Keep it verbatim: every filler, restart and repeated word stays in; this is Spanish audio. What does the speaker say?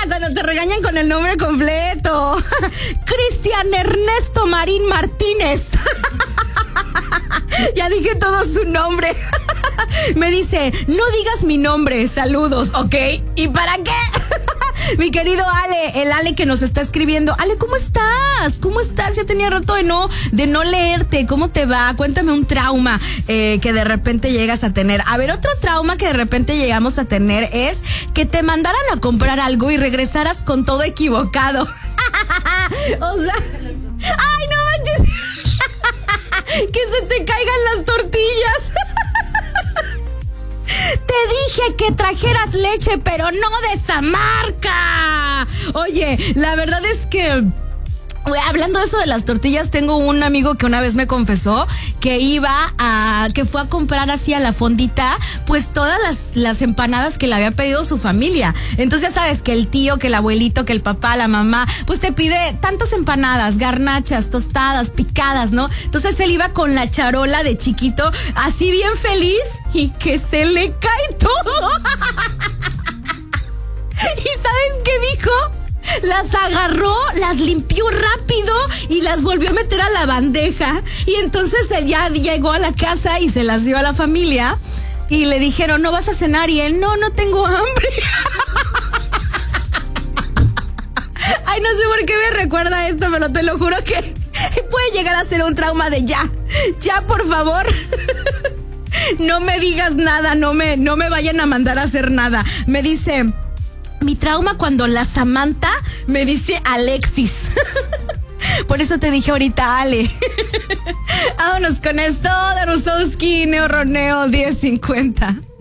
cuando te regañan con el nombre completo. Cristian Ernesto Marín Martínez. Ya dije todo su nombre. Me dice, no digas mi nombre, saludos, ¿ok? ¿Y para qué? Mi querido Ale, el Ale que nos está escribiendo. Ale, ¿cómo estás? ¿Cómo estás? Ya tenía rato de no, de no leerte. ¿Cómo te va? Cuéntame un trauma eh, que de repente llegas a tener. A ver, otro trauma que de repente llegamos a tener es que te mandaran a comprar algo y regresaras con todo equivocado. O sea, ay, no manches. Que se te caigan las tortillas. Te dije que trajeras leche, pero no de esa marca. Oye, la verdad es que... Hablando de eso de las tortillas, tengo un amigo que una vez me confesó que iba a, que fue a comprar así a la fondita, pues todas las, las empanadas que le había pedido su familia. Entonces ya sabes que el tío, que el abuelito, que el papá, la mamá, pues te pide tantas empanadas, garnachas, tostadas, picadas, ¿no? Entonces él iba con la charola de chiquito, así bien feliz, y que se le cae todo. ¿Y sabes qué dijo? Las agarró, las limpió rápido y las volvió a meter a la bandeja. Y entonces él ya llegó a la casa y se las dio a la familia. Y le dijeron, ¿no vas a cenar? Y él, no, no tengo hambre. Ay, no sé por qué me recuerda esto, pero te lo juro que puede llegar a ser un trauma de ya. Ya, por favor. No me digas nada, no me, no me vayan a mandar a hacer nada. Me dice... Mi trauma cuando la Samantha me dice Alexis. Por eso te dije ahorita, Ale. Vámonos con esto de Rusowski, Neo Roneo diez cincuenta.